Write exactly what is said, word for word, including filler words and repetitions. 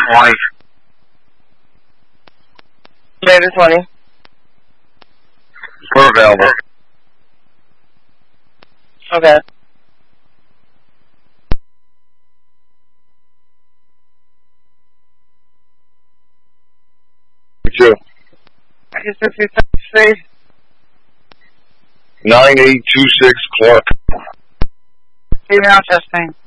twenty. David twenty. We're available. Okay. Two. I guess if you say Nine eight two six Clark. email testing.